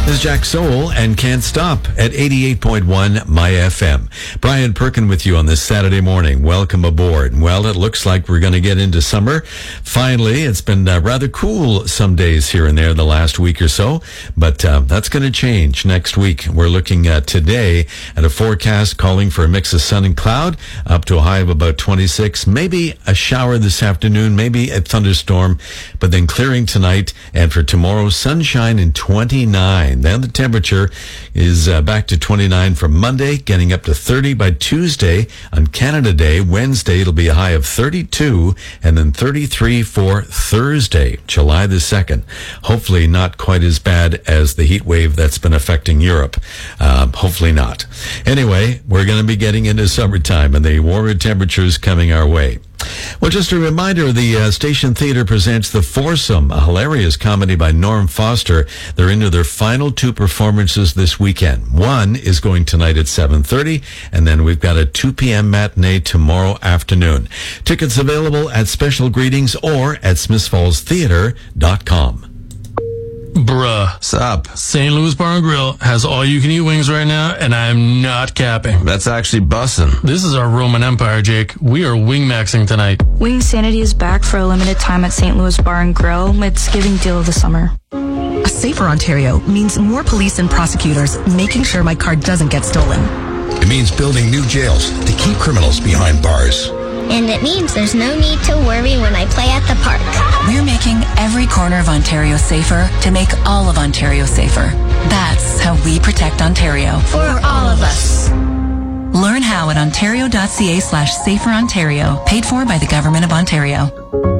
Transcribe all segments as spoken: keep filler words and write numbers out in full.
This is Jack Soul and Can't Stop at eighty-eight point one My F M. Brian Perkin with you on this Saturday morning. Welcome aboard. Well, it looks like we're going to get into summer. Finally, it's been uh, rather cool some days here and there the last week or so, but uh, that's going to change next week. We're looking at today at a forecast calling for a mix of sun and cloud up to a high of about twenty-six, maybe a shower this afternoon, maybe a thunderstorm, but then clearing tonight, and for tomorrow, sunshine and twenty-nine. Then the temperature is uh, back to twenty-nine for Monday, getting up to thirty by Tuesday. On Canada Day, Wednesday, it'll be a high of thirty-two, and then thirty-three for Thursday, July the second. Hopefully not quite as bad as the heat wave that's been affecting Europe. Um, hopefully not. Anyway, we're going to be getting into summertime, and the warmer temperatures coming our way. Well, just a reminder, the uh, Station Theatre presents The Foursome, a hilarious comedy by Norm Foster. They're into their final two performances this weekend. One is going tonight at seven thirty, and then we've got a two p.m. matinee tomorrow afternoon. Tickets available at Special Greetings or at smiths falls theatre dot com. Bruh. Sup? Saint Louis Bar and Grill has all-you-can-eat wings right now, and I'm not capping. That's actually bussin'. This is our Roman Empire, Jake. We are wing-maxing tonight. Wing Sanity is back for a limited time at Saint Louis Bar and Grill. It's giving deal of the summer. A safer Ontario means more police and prosecutors making sure my car doesn't get stolen. It means building new jails to keep criminals behind bars. And it means there's no need to worry when I play at the park. We're making every corner of Ontario safer to make all of Ontario safer. That's how we protect Ontario. For all of us. Learn how at ontario.ca slash safer Ontario. Paid for by the Government of Ontario.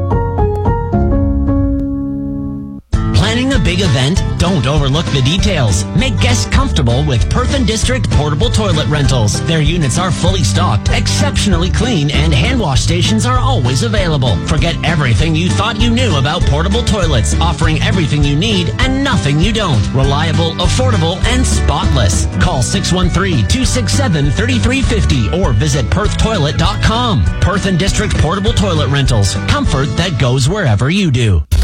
Planning a big event? Don't overlook the details. Make guests comfortable with Perth and District Portable Toilet Rentals. Their units are fully stocked, exceptionally clean, and hand wash stations are always available. Forget everything you thought you knew about portable toilets, offering everything you need and nothing you don't. Reliable, affordable, and spotless. Call six one three, two six seven, three three five zero or visit perth toilet dot com. Perth and District Portable Toilet Rentals. Comfort that goes wherever you do.